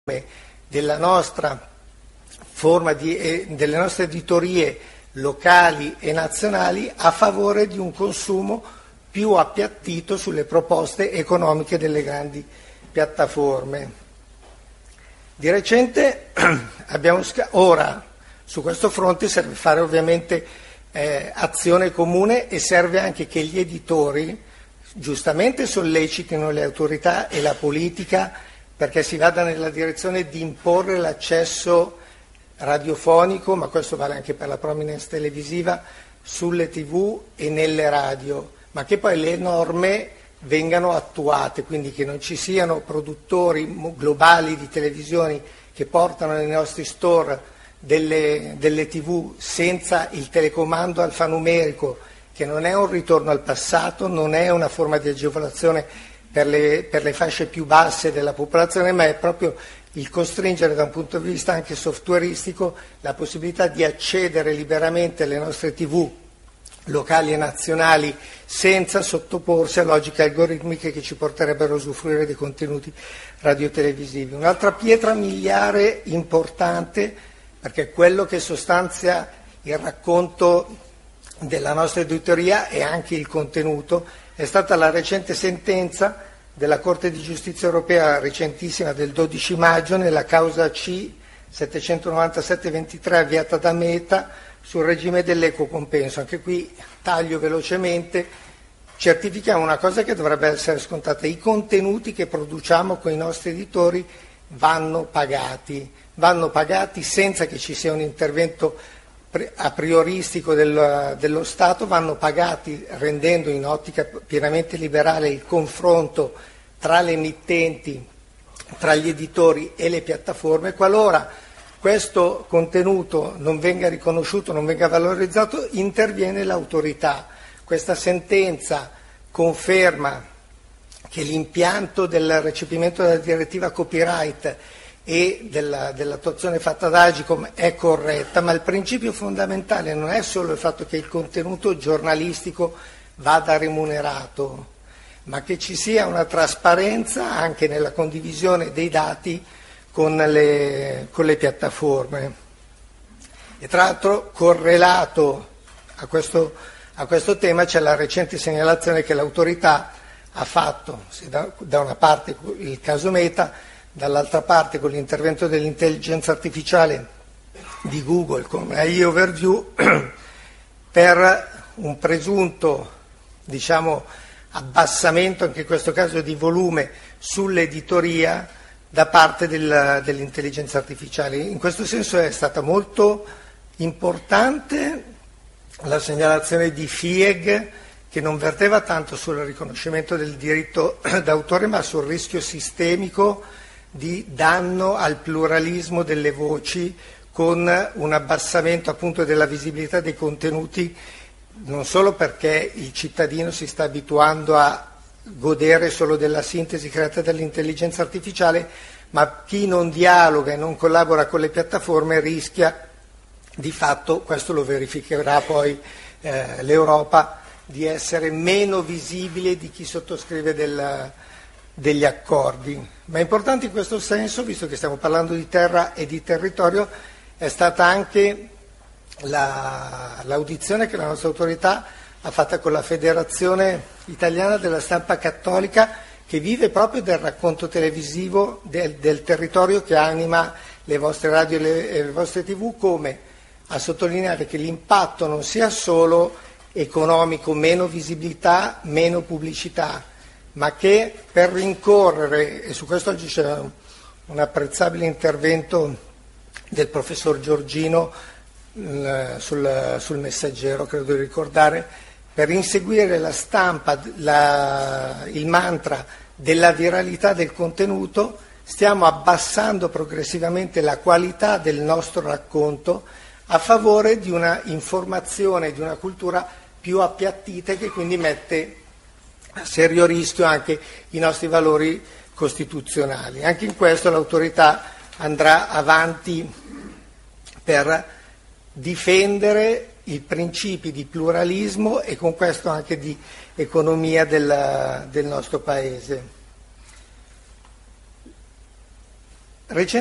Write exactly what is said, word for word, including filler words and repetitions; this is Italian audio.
della nostra forma di, eh, delle nostre editorie locali e nazionali a favore di un consumo più appiattito sulle proposte economiche delle grandi piattaforme. Di recente abbiamo ora su questo fronte serve fare ovviamente eh, azione comune e serve anche che gli editori giustamente sollecitino le autorità e la politica perché si vada nella direzione di imporre l'accesso radiofonico, ma questo vale anche per la prominence televisiva, sulle tivù e nelle radio, ma che poi le norme vengano attuate, quindi che non ci siano produttori globali di televisioni che portano nei nostri store delle, delle tivù senza il telecomando alfanumerico, che non è un ritorno al passato, non è una forma di agevolazione per le, per le fasce più basse della popolazione, ma è proprio il costringere da un punto di vista anche softwareistico la possibilità di accedere liberamente alle nostre tivù locali e nazionali senza sottoporsi a logiche algoritmiche che ci porterebbero a usufruire dei contenuti radiotelevisivi. Un'altra pietra miliare importante, perché è quello che sostanzia il racconto della nostra editoria e anche il contenuto, è stata la recente sentenza della Corte di Giustizia Europea, recentissima, del dodici maggio, nella causa C settecentonovantasette ventitré avviata da Meta sul regime dell'equo compenso. Anche qui taglio velocemente, certifichiamo una cosa che dovrebbe essere scontata: i contenuti che produciamo con i nostri editori vanno pagati, vanno pagati senza che ci sia un intervento a prioristico del, dello Stato, vanno pagati rendendo in ottica pienamente liberale il confronto tra le emittenti, tra gli editori e le piattaforme. Qualora questo contenuto non venga riconosciuto, non venga valorizzato, interviene l'autorità. Questa sentenza conferma che l'impianto del recepimento della direttiva copyright e della, dell'attuazione fatta da Agicom è corretta, ma il principio fondamentale non è solo il fatto che il contenuto giornalistico vada remunerato, ma che ci sia una trasparenza anche nella condivisione dei dati con le, con le piattaforme. E tra l'altro, correlato a questo, a questo tema, c'è la recente segnalazione che l'autorità ha fatto, da, da una parte il caso Meta, dall'altra parte con l'intervento dell'intelligenza artificiale di Google con A I Overview, per un presunto, diciamo, abbassamento, anche in questo caso di volume, sull'editoria da parte del, dell'intelligenza artificiale. In questo senso è stata molto importante la segnalazione di FIEG, che non verteva tanto sul riconoscimento del diritto d'autore, ma sul rischio sistemico di danno al pluralismo delle voci, con un abbassamento appunto della visibilità dei contenuti, non solo perché il cittadino si sta abituando a godere solo della sintesi creata dall'intelligenza artificiale, ma chi non dialoga e non collabora con le piattaforme rischia, di fatto, questo lo verificherà poi eh, l'Europa, di essere meno visibile di chi sottoscrive del, degli accordi. Ma è importante in questo senso, visto che stiamo parlando di terra e di territorio, è stata anche la, l'audizione che la nostra autorità ha fatta con la Federazione Italiana della Stampa Cattolica, che vive proprio del racconto televisivo del, del territorio che anima le vostre radio e le, e le vostre tivù, come a sottolineare che l'impatto non sia solo economico, meno visibilità, meno pubblicità, ma che per rincorrere, e su questo oggi c'è un apprezzabile intervento del professor Giorgino eh, sul, sul Messaggero, credo di ricordare, per inseguire la stampa, la, il mantra della viralità del contenuto, stiamo abbassando progressivamente la qualità del nostro racconto a favore di una informazione, di una cultura più appiattita, che quindi mette a serio rischio anche i nostri valori costituzionali. Anche in questo l'autorità andrà avanti per difendere i principi di pluralismo e con questo anche di economia del, del nostro Paese.